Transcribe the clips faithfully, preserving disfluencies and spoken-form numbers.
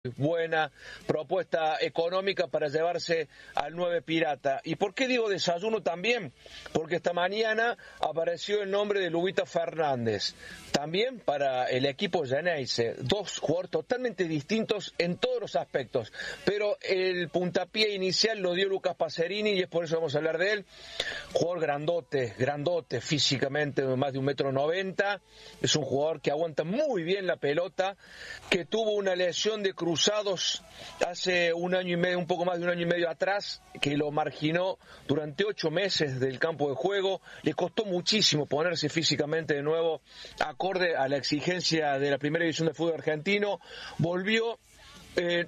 buena propuesta económica para llevarse al nueve Pirata. ¿Y por qué digo desayuno también? Porque esta mañana apareció el nombre de Lubita Fernández, también para el equipo Geneise, dos jugadores totalmente distintos en todos los aspectos, pero el puntapié inicial lo dio Lucas Pacerini y es por eso vamos a hablar de él. Jugador grandote, grandote físicamente, más de un metro noventa, es un jugador que aguanta muy bien la pelota, que tuvo una lesión de cruzados hace un año y medio, un poco más de un año y medio atrás, que lo marginó durante ocho meses del campo de juego. Le costó muchísimo ponerse físicamente de nuevo acorde a la exigencia de la primera división de fútbol argentino. Volvió, eh,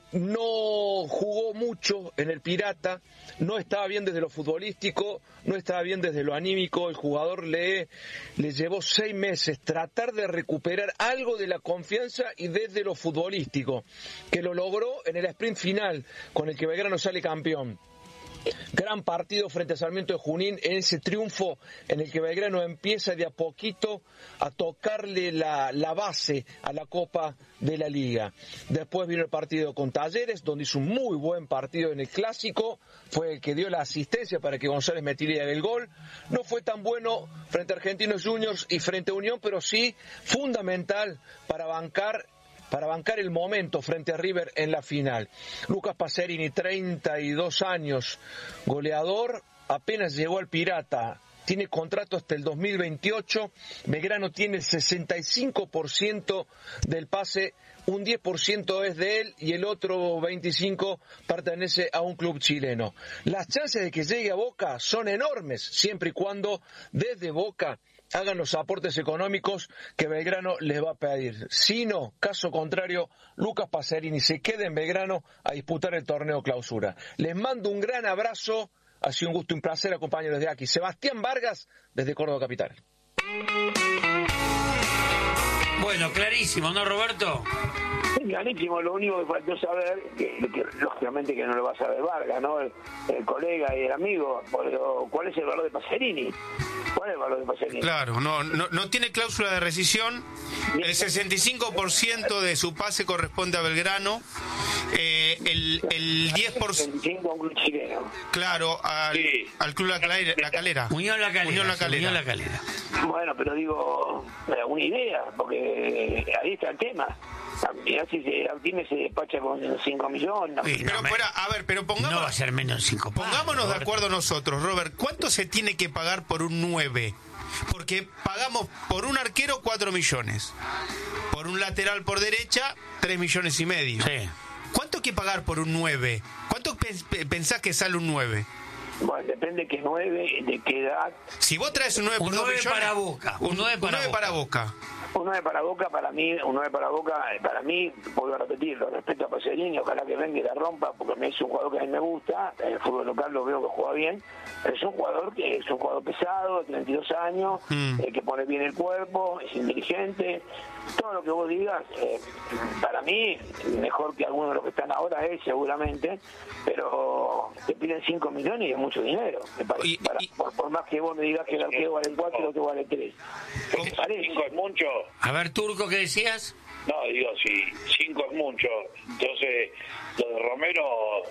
no jugó mucho en el Pirata, no estaba bien desde lo futbolístico, no estaba bien desde lo anímico. El jugador le, le llevó seis meses tratar de recuperar algo de la confianza y desde lo futbolístico, que lo logró en el sprint final con el que Belgrano sale campeón. Gran partido frente a Sarmiento de Junín, en ese triunfo en el que Belgrano empieza de a poquito a tocarle la, la base a la Copa de la Liga. Después vino el partido con Talleres, donde hizo un muy buen partido en el Clásico, fue el que dio la asistencia para que González metiera el gol. No fue tan bueno frente a Argentinos Juniors y frente a Unión, pero sí fundamental para bancar para bancar el momento frente a River en la final. Lucas Pacerini, treinta y dos años, goleador, apenas llegó al Pirata, tiene contrato hasta el dos mil veintiocho, Belgrano tiene el sesenta y cinco por ciento del pase, un diez por ciento es de él y el otro veinticinco por ciento pertenece a un club chileno. Las chances de que llegue a Boca son enormes, siempre y cuando desde Boca hagan los aportes económicos que Belgrano les va a pedir. Si no, caso contrario, Lucas Pacerini se queda en Belgrano a disputar el torneo clausura. Les mando un gran abrazo, ha sido un gusto y un placer acompañarlos desde aquí. Sebastián Vargas, desde Córdoba Capital. Bueno, clarísimo, ¿no, Roberto? Clarísimo, lo único que faltó saber, que, que lógicamente que no lo va a saber Vargas, ¿no? El, el colega y el amigo, pero ¿cuál es el valor de Pacerini? ¿Cuál es el valor de Pacerini? Claro, no, no, no tiene cláusula de rescisión, el sesenta y cinco por ciento de su pase corresponde a Belgrano, eh, el, el diez por ciento... sesenta y cinco por ciento a un club chileno. Claro, al, Sí. al Club La Calera. La Calera. Unión La Calera. Unión La Calera. Unión La Calera. Bueno, pero digo, una idea, porque ahí está el tema. Mirá si se, Altime se despacha con cinco millones. No. Sí, Pero no, fuera, a ver, pero pongamos, no va a ser menos de cinco. pongámonos de acuerdo nosotros, Robert, ¿cuánto se tiene que pagar por un nueve? Porque pagamos por un arquero cuatro millones, por un lateral por derecha tres millones y medio. Sí. ¿Cuánto hay que pagar por un nueve? ¿Cuánto pens- pensás que sale un nueve? Bueno, depende de qué nueve, de qué edad. Si vos traes un nueve Un por dos nueve millones... para Boca, un nueve para nueve Boca. para Boca. Un nueve para Boca, para mí, un nueve para Boca, para mí, vuelvo a repetirlo, respeto a Pacerini, ojalá que venga y la rompa, porque me es un jugador que a mí me gusta, en el fútbol local lo veo que juega bien, pero es un jugador que es un jugador pesado, de treinta y dos años, Mm. eh, que pone bien el cuerpo, es inteligente, todo lo que vos digas, eh, para mí, mejor que algunos de los que están ahora es, seguramente, pero te piden cinco millones y es mucho dinero, me parece, Y- para- y- por, por más que vos me digas que el arquero vale cuatro y el otro vale tres. ¿Qué te parece? Cinco es mucho. A ver, Turco, ¿qué decías? No, digo, si cinco es mucho, entonces lo de Romero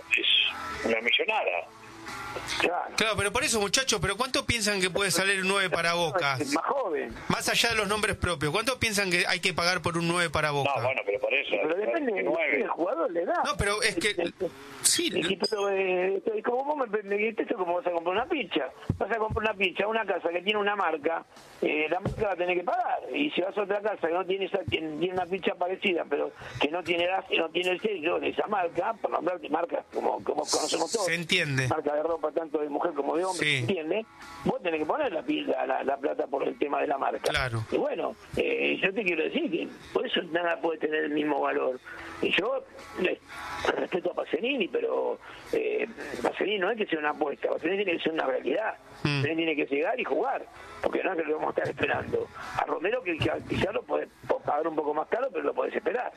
es una millonada. Claro. Claro, pero por eso, muchachos, ¿pero cuánto piensan que puede salir un nueve para Boca? Es más joven. Más allá de los nombres propios, ¿cuánto piensan que hay que pagar por un nueve para Boca? No, bueno, pero por eso. Pero depende que del nueve. jugador, le da. No, pero es que... Sí, Y, pero, eh, esto- como vos me, me dijiste esto, como vas a comprar una pizza. Vas a comprar una pizza, una casa que tiene una marca, eh, la marca va a tener que pagar. Y si vas a otra casa que no tiene esa, tiene, tiene una pizza parecida, pero que no tiene la, no tiene el sello de esa marca, por nombrarte marcas como, como conocemos todos. se entiende. Marca de ropa tanto de mujer como de hombre, Sí. ¿se entiende? Vos tenés que poner la, la, la, la plata por el tema de la marca. Claro. Y bueno, eh, yo te quiero decir que por eso nada puede tener el mismo valor. Y yo eh, respeto a Pacerini, pero eh, Pacerini no es que sea una apuesta, Pacerini tiene que ser una realidad. Mm. Pacerini tiene que llegar y jugar, porque no es que lo vamos a estar esperando. A Romero que que quizás lo puede pagar un poco más caro, pero lo podés esperar.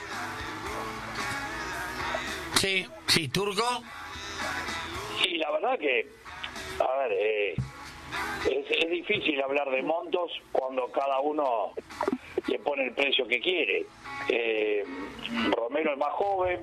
Sí, sí, Turco. Sí, la verdad que, a ver, eh, es, es difícil hablar de montos cuando cada uno le pone el precio que quiere. Eh, Romero es más joven,